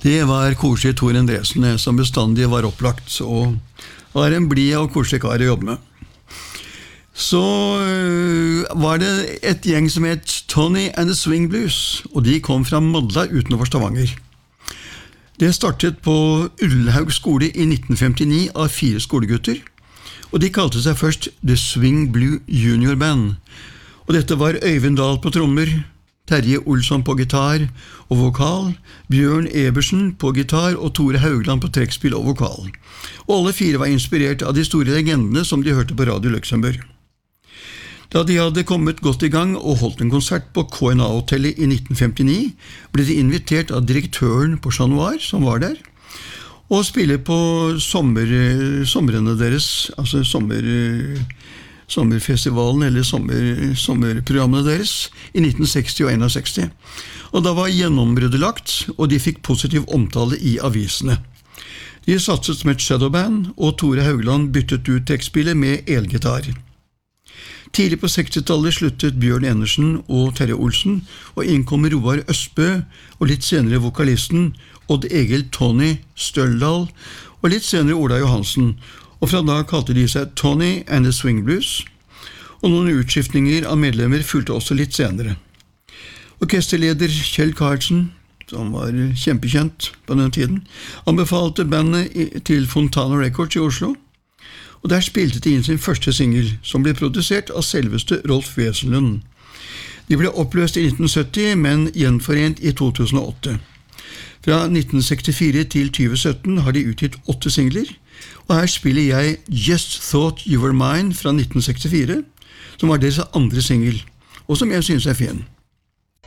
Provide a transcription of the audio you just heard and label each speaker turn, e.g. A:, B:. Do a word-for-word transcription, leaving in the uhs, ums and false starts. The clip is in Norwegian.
A: Det var koselig Tor Endresen, som bestandig var opplagt, og var en blid og koselig kar å jobbe med. Så var det et gjeng som het Tony and the Swing Blues, og de kom fra Madla utenfor Stavanger. Det startet på Ullhaug skole i nitten femtini av fire skolegutter, og de kalte seg først The Swing Blue Junior Band. Og dette var Øyvind Dahl på trommer, Terje Olsson på gitar og vokal, Bjørn Ebersen på gitar og Tore Haugland på trekkspill og vokal. Og alle fire var inspirert av de store legendene som de hørte på Radio Luxembourg. Da de hadde kommet godt i gang og holdt en konsert på K N A-hotellet i nitten femtini, ble de invitert av direktøren på Chat Noir, som var der, og spille på sommer, somrene deres, altså sommer... sommerfestivalen eller sommer, sommerprogrammene deres i nitten seksti og seksten. Og da var gjennombruddet lagt, og de fikk positiv omtale i avisene. De satset som et shadowband, og Tore Haugland byttet ut trekkspillet med elgitar. Tidlig på sekstitallet sluttet Bjørn Enersen og Terje Olsen, og innkom Roar Østbø, og litt senere vokalisten Odd Egil Tony Støldal, og litt senere Ola Johansen, og fra da kalte de seg Tony and the Swing Blues, og noen utskiftninger av medlemmer fulgte også litt senere. Orkesterleder Kjell Karlsen, som var kjempekjent på den tiden, anbefalte bandet til Fontana Records i Oslo, og der spilte de inn sin første single, som ble produsert av selveste Rolf Wesenlund. De ble oppløst i nitten sytti, men gjenforent i to tusen og åtte. Fra nitten sekstifire til tjue sytten har de utgitt åtte singler, og her spiller jeg Just Thought You Were Mine fra nitten sekstifire, som var deres andre single, og som jeg synes er fin.